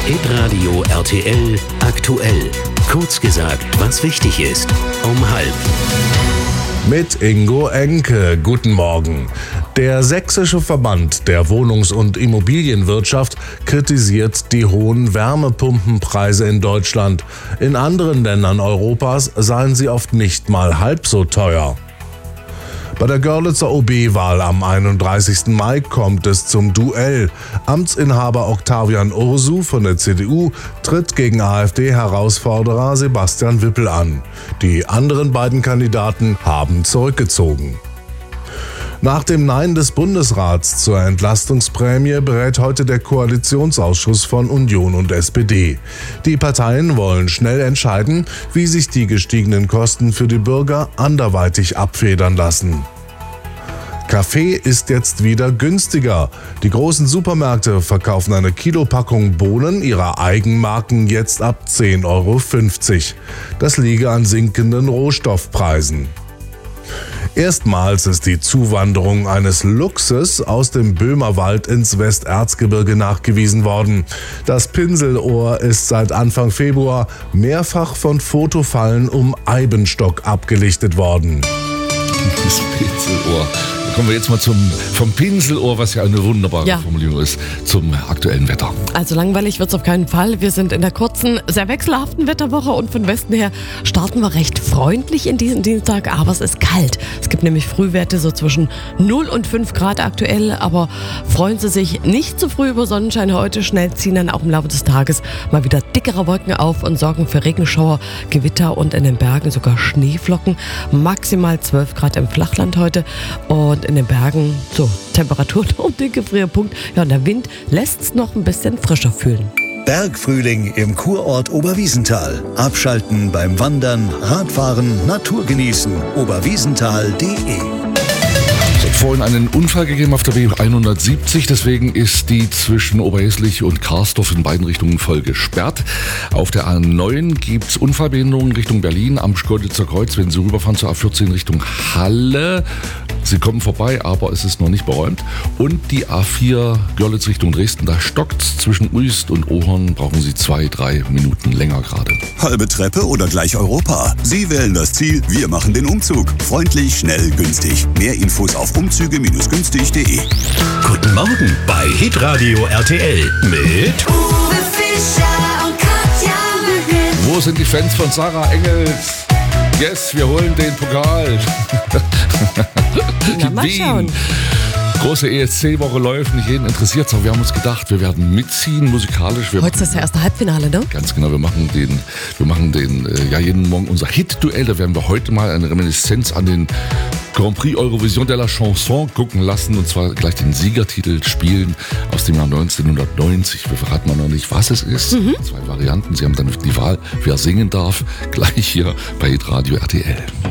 Hitradio RTL aktuell. Kurz gesagt, was wichtig ist. Um 12:30. Mit Ingo Enke. Guten Morgen. Der Sächsische Verband der Wohnungs- und Immobilienwirtschaft kritisiert die hohen Wärmepumpenpreise in Deutschland. In anderen Ländern Europas seien sie oft nicht mal halb so teuer. Bei der Görlitzer OB-Wahl am 31. Mai kommt es zum Duell. Amtsinhaber Octavian Ursu von der CDU tritt gegen AfD-Herausforderer Sebastian Wippel an. Die anderen beiden Kandidaten haben zurückgezogen. Nach dem Nein des Bundesrats zur Entlastungsprämie berät heute der Koalitionsausschuss von Union und SPD. Die Parteien wollen schnell entscheiden, wie sich die gestiegenen Kosten für die Bürger anderweitig abfedern lassen. Kaffee ist jetzt wieder günstiger. Die großen Supermärkte verkaufen eine Kilopackung Bohnen ihrer Eigenmarken jetzt ab 10,50 €. Das liege an sinkenden Rohstoffpreisen. Erstmals ist die Zuwanderung eines Luchses aus dem Böhmerwald ins Westerzgebirge nachgewiesen worden. Das Pinselohr ist seit Anfang Februar mehrfach von Fotofallen um Eibenstock abgelichtet worden. Das Pinselohr. Da kommen wir jetzt mal vom Pinselohr, was ja eine wunderbare Formulierung ist, zum aktuellen Wetter. Also langweilig wird es auf keinen Fall. Wir sind in der kurzen, sehr wechselhaften Wetterwoche und von Westen her starten wir recht freundlich in diesen Dienstag, aber es ist kalt. Es gibt nämlich Frühwerte so zwischen 0 und 5 Grad aktuell, aber freuen Sie sich nicht zu früh über Sonnenschein heute. Schnell ziehen dann auch im Laufe des Tages mal wieder dickere Wolken auf und sorgen für Regenschauer, Gewitter und in den Bergen sogar Schneeflocken. Maximal 12 Grad im Flachland heute und in den Bergen so Temperaturen um den Gefrierpunkt. Ja, und der Wind lässt es noch ein bisschen frischer fühlen. Bergfrühling im Kurort Oberwiesenthal. Abschalten beim Wandern, Radfahren, Natur genießen. oberwiesenthal.de. Es hat vorhin einen Unfall gegeben auf der B170, deswegen ist die zwischen Oberhäslich und Karsdorf in beiden Richtungen voll gesperrt. Auf der A9 gibt es Unfallbehinderungen Richtung Berlin am Schkeuditzer Kreuz, wenn Sie rüberfahren zur A14 Richtung Halle. Sie kommen vorbei, aber es ist noch nicht beräumt. Und die A4 Görlitz Richtung Dresden, da stockt es zwischen Uist und Ohorn, brauchen Sie 2-3 Minuten länger gerade. Halbe Treppe oder gleich Europa? Sie wählen das Ziel, wir machen den Umzug. Freundlich, schnell, günstig. Mehr Infos auf umzüge-günstig.de. Guten Morgen bei Hitradio RTL mit Uwe Fischer und Katja Müller. Wo sind die Fans von Sarah Engels? Yes, wir holen den Pokal. Na, mal schauen. Große ESC-Woche läuft, nicht jeden interessiert, aber wir haben uns gedacht, wir werden mitziehen musikalisch. Heute ist das erste Halbfinale, ne? Ganz genau, wir machen jeden Morgen unser Hit-Duell. Da werden wir heute mal eine Reminiszenz an den Grand Prix Eurovision de la Chanson gucken lassen und zwar gleich den Siegertitel spielen aus dem Jahr 1990. Wir verraten mal noch nicht, was es ist. 2 Varianten, Sie haben dann die Wahl, wer singen darf, gleich hier bei Hitradio RTL.